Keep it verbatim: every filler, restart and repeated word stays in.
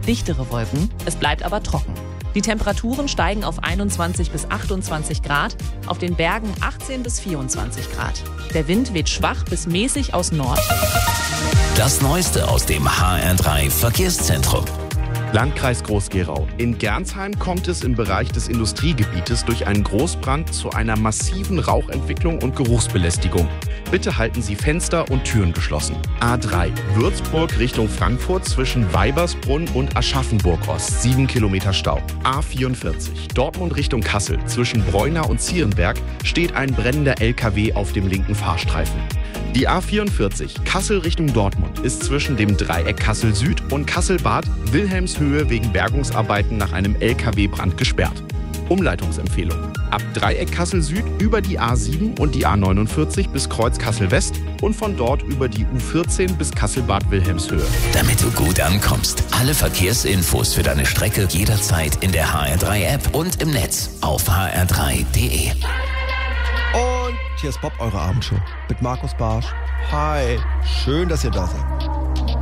dichtere Wolken. Es bleibt aber trocken. Die Temperaturen steigen auf einundzwanzig bis achtundzwanzig Grad, auf den Bergen achtzehn bis vierundzwanzig Grad. Der Wind weht schwach bis mäßig aus Nord. Das Neueste aus dem H R drei Verkehrszentrum. Landkreis Groß-Gerau. In Gernsheim kommt es im Bereich des Industriegebietes durch einen Großbrand zu einer massiven Rauchentwicklung und Geruchsbelästigung. Bitte halten Sie Fenster und Türen geschlossen. A drei. Würzburg Richtung Frankfurt zwischen Weibersbrunn und Aschaffenburg-Ost. sieben Kilometer Stau. A vierundvierzig. Dortmund Richtung Kassel. Zwischen Breuna und Zierenberg steht ein brennender L K W auf dem linken Fahrstreifen. Die A vierundvierzig Kassel Richtung Dortmund ist zwischen dem Dreieck Kassel Süd und Kassel-Bad Wilhelmshöhe wegen Bergungsarbeiten nach einem L K W-Brand gesperrt. Umleitungsempfehlung. Ab Dreieck Kassel Süd über die A sieben und die A neunundvierzig bis Kreuz Kassel West und von dort über die U vierzehn bis Kassel-Bad Wilhelmshöhe. Damit du gut ankommst. Alle Verkehrsinfos für deine Strecke jederzeit in der H R drei App und im Netz auf h r drei punkt d e. Und hier ist Bob, eure Abendshow mit Markus Barsch. Hi, schön, dass ihr da seid.